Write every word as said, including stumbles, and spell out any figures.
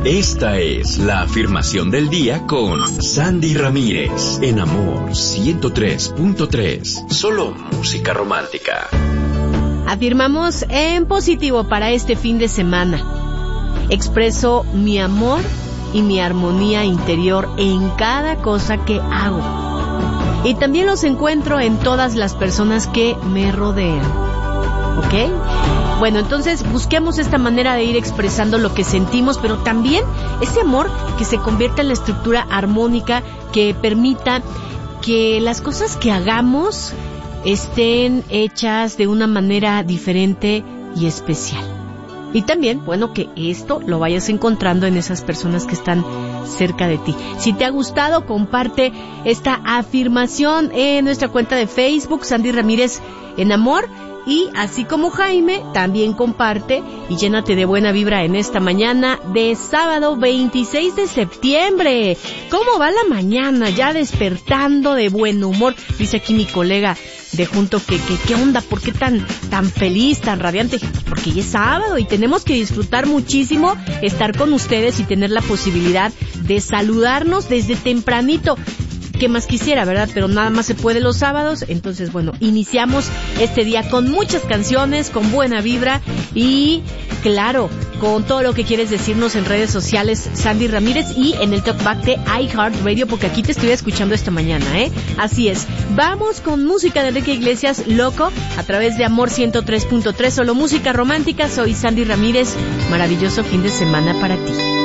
Esta es la afirmación del día con Sandy Ramírez, en Amor ciento tres punto tres. Solo música romántica. Afirmamos en positivo para este fin de semana. Expreso mi amor y mi armonía interior en cada cosa que hago. Y también los encuentro en todas las personas que me rodean. ¿Ok? Bueno, entonces busquemos esta manera de ir expresando lo que sentimos, pero también ese amor que se convierta en la estructura armónica que permita que las cosas que hagamos estén hechas de una manera diferente y especial. Y también, bueno, que esto lo vayas encontrando en esas personas que están cerca de ti. Si te ha gustado, comparte esta afirmación en nuestra cuenta de Facebook, Sandy Ramírez en Amor. Y así como Jaime, también comparte y llénate de buena vibra en esta mañana de sábado veintiséis de septiembre. ¿Cómo va la mañana? Ya despertando de buen humor. Dice aquí mi colega de junto que, que ¿qué onda? ¿Por qué tan, tan feliz, tan radiante? Porque ya es sábado y tenemos que disfrutar muchísimo estar con ustedes y tener la posibilidad de saludarnos desde tempranito. ¿Qué más quisiera, verdad? Pero nada más se puede los sábados. Entonces, bueno, iniciamos este día con muchas canciones, con buena vibra y, claro, con todo lo que quieres decirnos en redes sociales, Sandy Ramírez, y en el Talkback de iHeartRadio, porque aquí te estoy escuchando esta mañana, ¿eh? Así es. Vamos con música de Enrique Iglesias, Loco, a través de Amor ciento tres punto tres, solo música romántica. Soy Sandy Ramírez. Maravilloso fin de semana para ti.